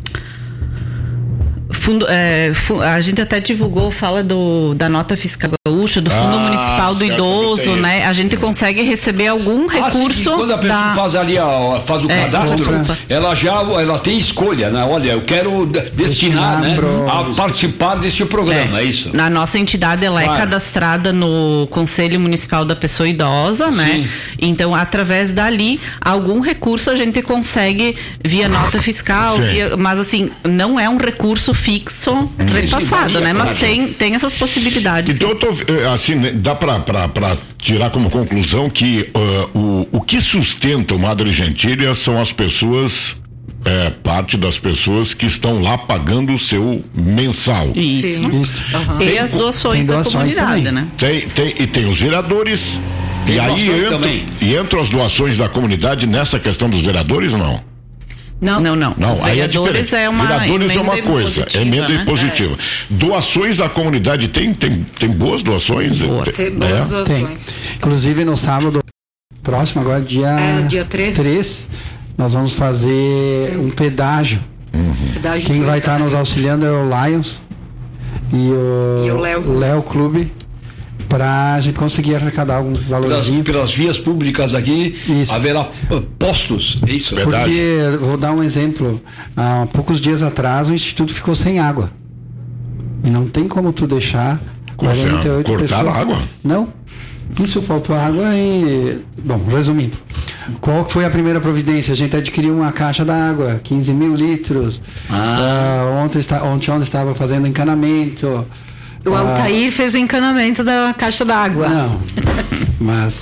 a gente até divulgou, fala da nota fiscal gaúcha, do Fundo Municipal do Idoso, né? A gente consegue receber algum recurso. Quando a pessoa faz ali, faz o cadastro, ela tem escolha, né? Olha, eu quero destinar, né, a participar deste programa, é isso? Na nossa entidade, ela é cadastrada no Conselho Municipal da Pessoa Idosa, né? Então, através dali, algum recurso a gente consegue via nota fiscal, mas assim, não é um recurso fixo repassado, né? Mas tem essas possibilidades. Então, dá para tirar como conclusão que o que sustenta o Madre Gentilha são as pessoas, parte das pessoas que estão lá pagando o seu mensal. Isso. E as doações da comunidade, também, né? Tem os vereadores. E aí entram as doações da comunidade nessa questão dos vereadores ou não? Não. Os vereadores vereadores é uma coisa, emenda impositiva. Né? Doações da comunidade tem boas doações? Boas doações. Tem. Inclusive no sábado próximo, agora dia 3, nós vamos fazer um pedágio. Quem vai estar nos auxiliando é o Lions e o Léo Clube, para a gente conseguir arrecadar algum valorzinho. Pelas vias públicas aqui, haverá postos, é isso? Porque, vou dar um exemplo, há poucos dias atrás o Instituto ficou sem água. E não tem como tu deixar 48 cortar pessoas... a água? Não. Isso, faltou água e... Bom, resumindo. Qual foi a primeira providência? A gente adquiriu uma caixa d'água, 15 mil litros. Ontem estava fazendo encanamento. O Altair fez o encanamento da caixa d'água. Não, mas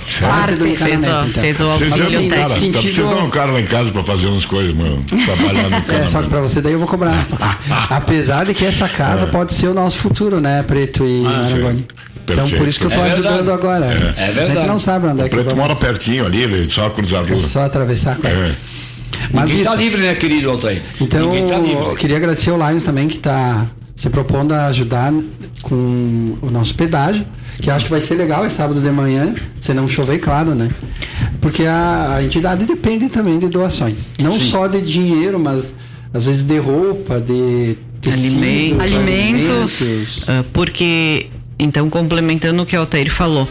fez o auxílio técnico. Precisa um cara lá em casa para fazer umas coisas, mano. Trabalhar no encanamento. Só que para você daí eu vou cobrar. Apesar de que essa casa pode ser o nosso futuro, né, Preto e Aragoni? Então por isso que eu estou ajudando agora. É verdade. A gente não sabe onde é que o Preto mora pertinho ali, ele só cruzar a rua. É só atravessar. Mas ninguém está livre, né, querido Altair? Então, eu queria agradecer ao Lions também, que está se propondo a ajudar com o nosso pedágio, que acho que vai ser legal, é sábado de manhã, se não chover, claro, né? Porque a entidade depende também de doações. Não só de dinheiro, mas às vezes de roupa, de tecido, alimentos. Porque, então, complementando o que o Altair falou,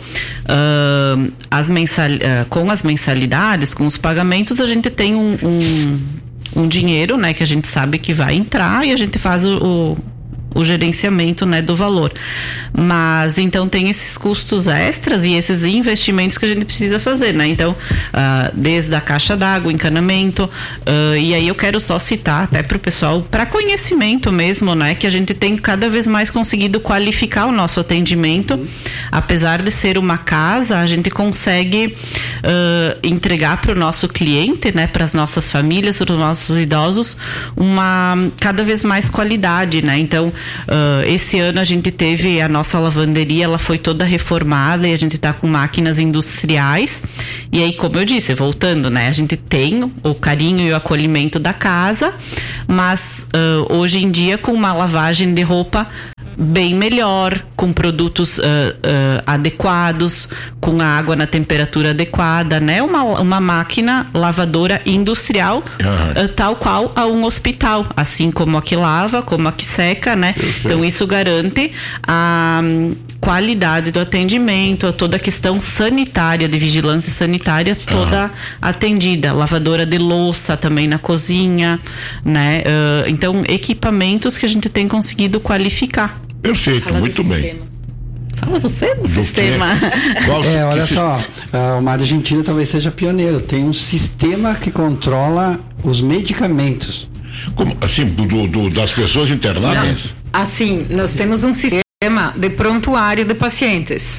com as mensalidades, com os pagamentos, a gente tem um dinheiro, né, que a gente sabe que vai entrar e a gente faz o gerenciamento, né, do valor. Mas então tem esses custos extras e esses investimentos que a gente precisa fazer, né? Então, desde a caixa d'água, encanamento, e aí eu quero só citar até para o pessoal, para conhecimento mesmo, né, que a gente tem cada vez mais conseguido qualificar o nosso atendimento. Apesar de ser uma casa, a gente consegue entregar para o nosso cliente, né, para as nossas famílias, para os nossos idosos, uma cada vez mais qualidade, né? Então, esse ano a gente teve a nossa lavanderia, ela foi toda reformada e a gente está com máquinas industriais. E aí, como eu disse, voltando, né, a gente tem o carinho e o acolhimento da casa, mas hoje em dia com uma lavagem de roupa bem melhor, com produtos adequados, com a água na temperatura adequada, né? Uma máquina lavadora industrial, tal qual a um hospital, assim como a que lava, como a que seca, né? Perfeito. Então isso garante a qualidade do atendimento, toda a questão sanitária, de vigilância sanitária, toda atendida, lavadora de louça também na cozinha, né? Então, equipamentos que a gente tem conseguido qualificar. Perfeito, muito bem. Fala você do sistema. Olha só, o Mar Argentina talvez seja pioneiro. Tem um sistema que controla os medicamentos. Como, assim, das pessoas internadas? Assim, nós temos um sistema de prontuário de pacientes.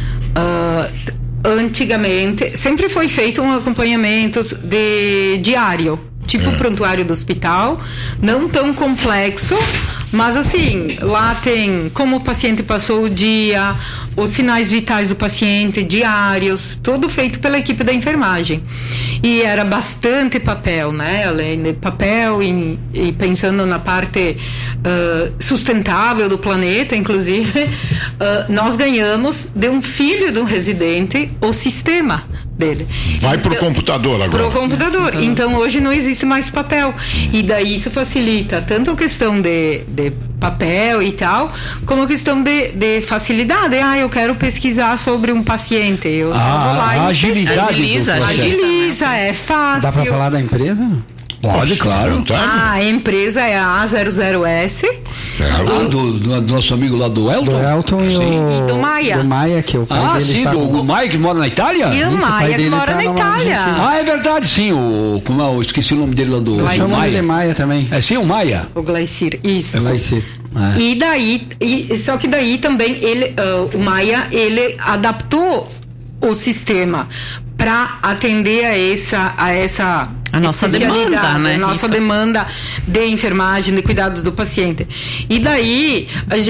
Antigamente, sempre foi feito um acompanhamento diário, tipo prontuário do hospital, não tão complexo, mas assim, lá tem como o paciente passou o dia, os sinais vitais do paciente, diários, tudo feito pela equipe da enfermagem. E era bastante papel, né? Além de papel e pensando na parte sustentável do planeta, inclusive, nós ganhamos de um filho de um residente o sistema dele. Vai pro computador agora. Pro computador. Então hoje não existe mais papel. E daí isso facilita tanto a questão de papel e tal, como a questão de facilidade. Eu quero pesquisar sobre um paciente. Eu só vou lá e agiliza, é fácil. Dá pra falar da empresa? Pode, claro. A empresa é a A00S. Do nosso amigo lá do Elton? Do Elton e do Maia. Do Maia, que o pai dele sim, está do Maia que mora na Itália? E o Maia que mora na Itália. É verdade, sim. Eu esqueci o nome dele lá do Maia. De Maia também. É sim, o Maia. O Glaicir, isso. O Glaicir. E daí, só que daí também ele, o Maia, ele adaptou o sistema para atender a nossa demanda, né? A nossa demanda de enfermagem, de cuidados do paciente. E daí,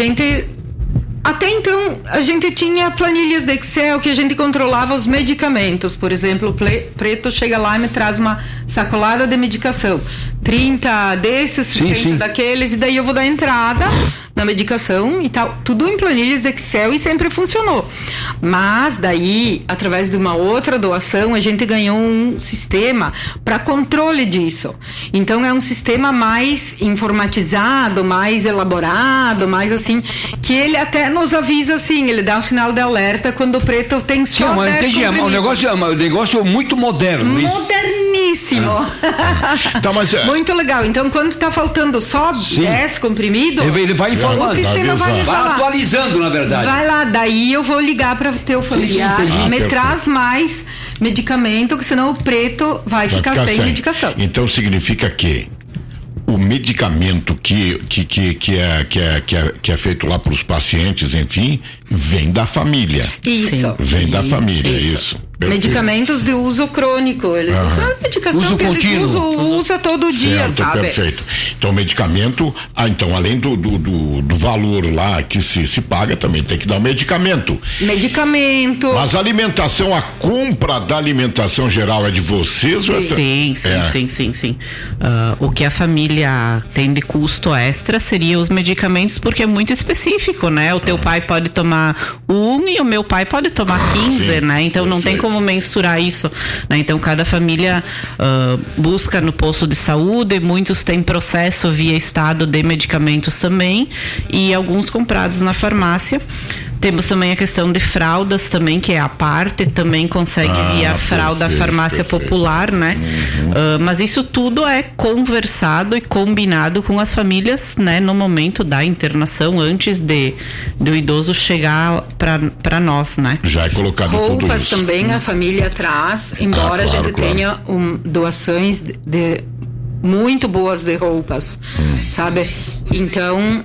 até então, a gente tinha planilhas de Excel que a gente controlava os medicamentos. Por exemplo, o Preto chega lá e me traz uma sacolada de medicação. 30 desses, 60 daqueles, e daí eu vou dar entrada na medicação e tal. Tudo em planilhas de Excel e sempre funcionou. Mas daí, através de uma outra doação, a gente ganhou um sistema para controle disso. Então é um sistema mais informatizado, mais elaborado, mais assim, que ele até nos avisa assim, ele dá um sinal de alerta quando o Preto tem só 10 entendi, é um negócio muito moderno. Moderníssimo. Então, mas, muito legal. Então, quando está faltando só 10 comprimidos, ele vai informando. O sistema vai atualizando, na verdade. Vai lá, daí eu vou ligar para o teu familiar, traz mais medicamento, que senão o Preto vai ficar sem medicação. Então significa que o medicamento que é feito lá para os pacientes, enfim, vem da família. Isso. Vem da família, isso. Medicamentos de uso crônico. Eles medicação uso que contínuo. eles usa todo dia, certo, sabe? Perfeito. Então, medicamento, então, além do valor lá que se paga, também tem que dar um medicamento. Mas a alimentação, a compra da alimentação geral é de vocês? Sim. O que a família tem de custo extra seria os medicamentos, porque é muito específico, né? O teu pai pode tomar 1 e o meu pai pode tomar 15, né? Então não tem como mensurar isso, né? Então cada família busca no posto de saúde, muitos têm processo via estado de medicamentos também, e alguns comprados na farmácia. Temos também a questão de fraldas também, que é a parte, também consegue via fralda farmácia popular, né? Mas isso tudo é conversado e combinado com as famílias, né? No momento da internação, antes do idoso chegar para nós, né? Já é colocado tudo isso. Roupas também a família traz, embora a gente tenha doações muito boas de roupas, sabe? Então,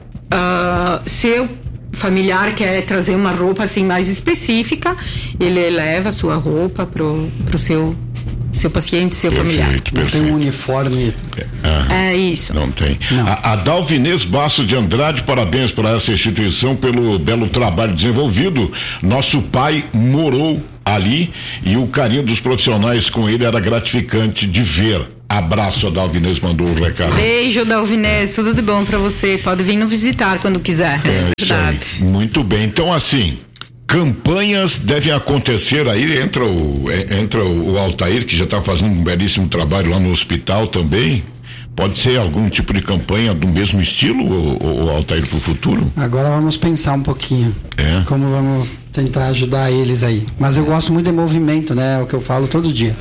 se eu familiar quer trazer uma roupa assim mais específica, ele leva a sua roupa pro seu paciente, seu familiar. Não tem um uniforme. É isso. Não tem. Não. A Dalvinês Bastos de Andrade, parabéns para essa instituição pelo belo trabalho desenvolvido. Nosso pai morou ali e o carinho dos profissionais com ele era gratificante de ver. Abraço, a Dalvinês mandou o recado. Beijo, Dalvinês, tudo de bom pra você. Pode vir nos visitar quando quiser. Isso aí. Muito bem. Então, assim, campanhas devem acontecer aí, entra o Altair, que já está fazendo um belíssimo trabalho lá no hospital também. Pode ser algum tipo de campanha do mesmo estilo, ou Altair, para o futuro? Agora vamos pensar um pouquinho. Como vamos tentar ajudar eles aí. Mas eu gosto muito de movimento, né? É o que eu falo todo dia.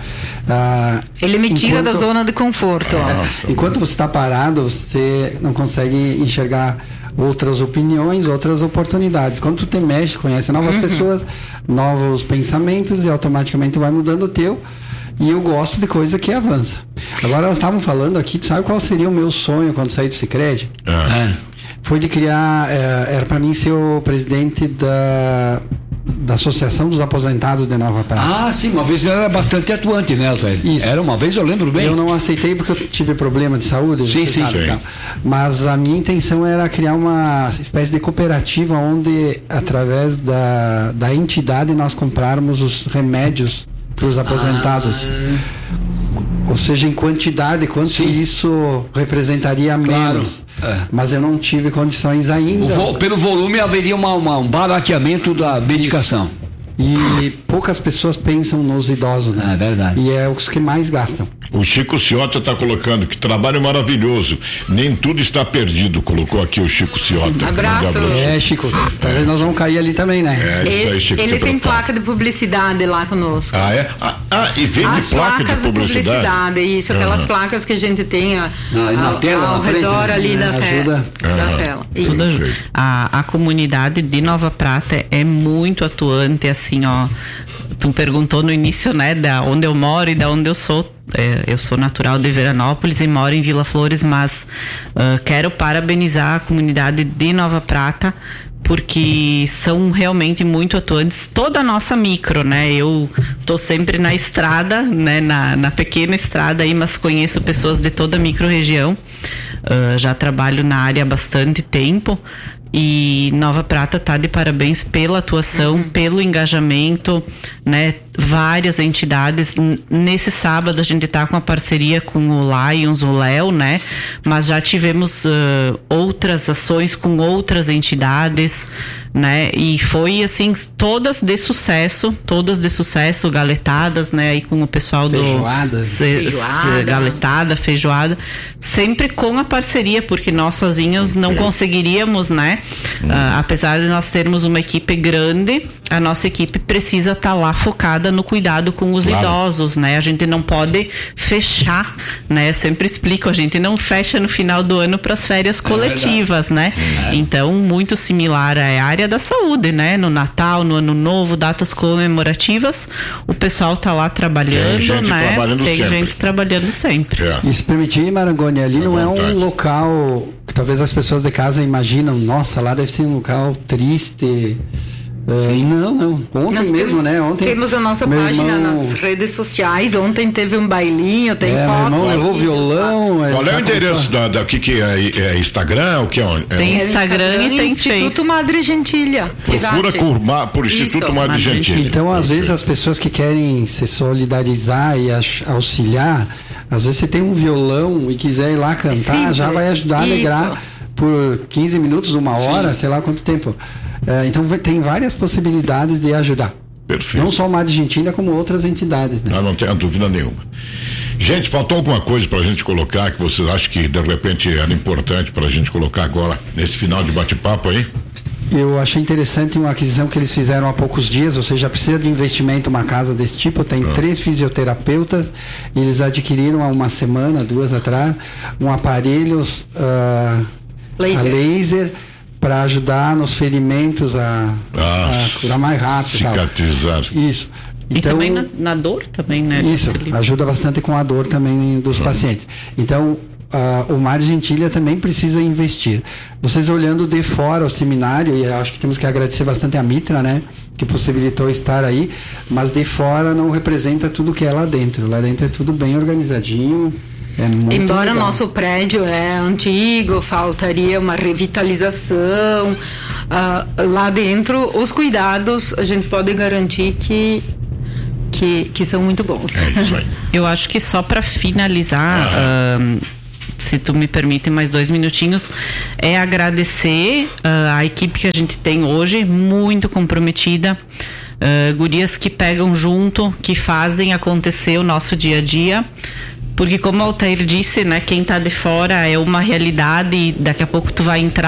Ele me tira da zona de conforto. Enquanto você está parado, você não consegue enxergar outras opiniões, outras oportunidades. Quando tu te mexe, conhece novas pessoas, novos pensamentos, e automaticamente vai mudando o teu. E eu gosto de coisa que avança. Agora nós estávamos falando aqui, tu sabe qual seria o meu sonho quando sair do Sicredi? Foi de criar, era para mim ser o presidente da Associação dos Aposentados de Nova Prata. Sim, uma vez ele era bastante atuante, né, Altair? Isso. Era uma vez, eu lembro bem. Eu não aceitei porque eu tive problema de saúde. Sim. Mas a minha intenção era criar uma espécie de cooperativa onde, através da entidade, nós comprarmos os remédios para os aposentados. Ou seja, em quantidade, quanto isso representaria menos. Mas eu não tive condições ainda. Pelo volume haveria um barateamento da medicação. E poucas pessoas pensam nos idosos, né? É verdade. E é os que mais gastam. O Chico Ciota está colocando que trabalho maravilhoso. Nem tudo está perdido, colocou aqui o Chico Ciota. Abraço. Chico. Talvez nós vamos cair ali também, né? Isso aí, Chico. Ele tem placa de publicidade lá conosco. E vende placa de publicidade? Isso, aquelas placas que a gente tem ao redor ali da tela. Isso. A comunidade de Nova Prata é muito atuante, assim, tu me perguntou no início, né, da onde eu moro e da onde eu sou. Eu sou natural de Veranópolis e moro em Vila Flores, mas quero parabenizar a comunidade de Nova Prata, porque são realmente muito atuantes. Toda a nossa micro, né? Eu tô sempre na estrada, né? Na pequena estrada aí, mas conheço pessoas de toda a micro-região. Já trabalho na área há bastante tempo. E Nova Prata tá de parabéns pela atuação, pelo engajamento, né? Várias entidades. Nesse sábado a gente tá com a parceria com o Lions, o Léo, né? Mas já tivemos outras ações com outras entidades, né? E foi assim, todas de sucesso, galetadas, né? Aí com o pessoal feijoada, galetada, feijoada, sempre com a parceria, porque nós sozinhos não conseguiríamos, né? Apesar de nós termos uma equipe grande, a nossa equipe precisa estar lá focada no cuidado com os idosos, né? A gente não pode fechar, né? Eu sempre explico, a gente não fecha no final do ano para as férias coletivas, né? Então, muito similar à área da saúde, né? No Natal, no Ano Novo, datas comemorativas, o pessoal tá lá trabalhando, né? Tem gente trabalhando sempre. E se permitir, Marangoni, ali não é um local que talvez as pessoas de casa imaginam, nossa, lá deve ser um local triste, Não. Ontem mesmo, né? Ontem. Temos a nossa página nas redes sociais. Ontem teve um bailinho, tem fotos. Meu irmão levou violão. Qual é o endereço do que é Instagram? O que é? Tem Instagram e tem Instituto Madre Gentilha. Procura por Instituto Madre Gentilha. Então, às vezes, as pessoas que querem se solidarizar e auxiliar, às vezes você tem um violão e quiser ir lá cantar, já vai ajudar a alegrar por 15 minutos, 1 hora, sei lá quanto tempo. Então tem várias possibilidades de ajudar. Perfeito. Não só o Madre Gentilha, como outras entidades. Né? Não tenho dúvida nenhuma. Gente, faltou alguma coisa pra gente colocar que vocês acham que de repente era importante pra gente colocar agora nesse final de bate-papo aí? Eu achei interessante uma aquisição que eles fizeram há poucos dias, ou seja, precisa de investimento uma casa desse tipo, tem 3 fisioterapeutas, eles adquiriram há 1 semana, 2 atrás, um aparelho laser para ajudar nos ferimentos a curar mais rápido. Cicatrizar. Isso. Então, e também na dor também, né? Isso, ajuda bastante com a dor também dos pacientes. Então, o Madre Gentilha também precisa investir. Vocês olhando de fora o seminário, e acho que temos que agradecer bastante a Mitra, né? Que possibilitou estar aí, mas de fora não representa tudo que é lá dentro. Lá dentro é tudo bem organizadinho. Embora o nosso prédio é antigo, faltaria uma revitalização, lá dentro os cuidados a gente pode garantir que são muito bons. Eu acho que só para finalizar, se tu me permite mais 2 minutinhos, é agradecer a equipe que a gente tem hoje, muito comprometida, gurias que pegam junto, que fazem acontecer o nosso dia a dia. Porque como o Altair disse, né, quem tá de fora é uma realidade e daqui a pouco tu vai entrar